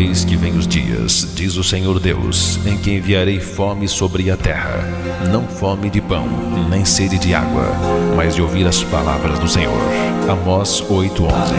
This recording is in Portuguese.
Eis que vem os dias, diz o Senhor Deus, em que enviarei fome sobre a terra, não fome de pão, nem sede de água, mas de ouvir as palavras do Senhor. Amós 8:11.